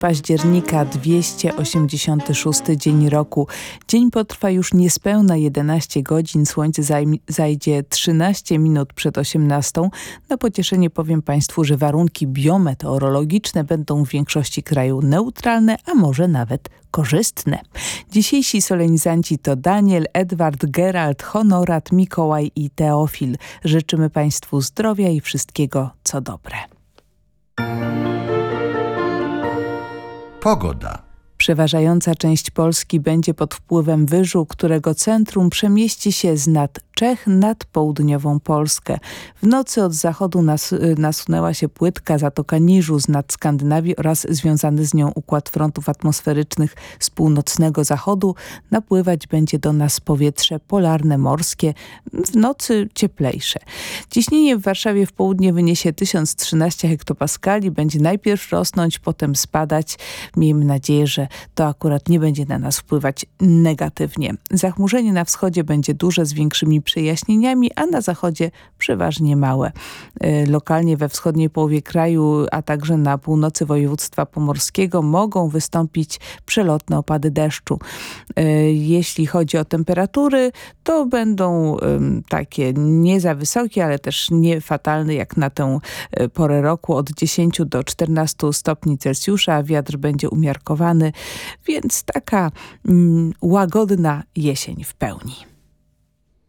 października, 286 dzień roku. Dzień potrwa już niespełna 11 godzin, słońce zajdzie 13 minut przed 18. Na pocieszenie powiem Państwu, że warunki biometeorologiczne będą w większości kraju neutralne, a może nawet korzystne. Dzisiejsi solenizanci to Daniel, Edward, Gerald, Honorat, Mikołaj i Teofil. Życzymy Państwu zdrowia i wszystkiego, co dobre. Pogoda. Przeważająca część Polski będzie pod wpływem wyżu, którego centrum przemieści się z nad Czech nad południową Polskę. W nocy od zachodu nasunęła się płytka Zatoka Niżu z nad Skandynawii oraz związany z nią układ frontów atmosferycznych z północnego zachodu. Napływać będzie do nas powietrze polarne morskie, w nocy cieplejsze. Ciśnienie w Warszawie w południe wyniesie 1013 hektopaskali. Będzie najpierw rosnąć, potem spadać. Miejmy nadzieję, że to akurat nie będzie na nas wpływać negatywnie. Zachmurzenie na wschodzie będzie duże z większymi przejaśnieniami, a na zachodzie przeważnie małe. Lokalnie we wschodniej połowie kraju, a także na północy województwa pomorskiego mogą wystąpić przelotne opady deszczu. Jeśli chodzi o temperatury, to będą takie nie za wysokie, ale też nie fatalne jak na tę porę roku, od 10 do 14 stopni Celsjusza. Wiatr będzie umiarkowany, więc taka łagodna jesień w pełni.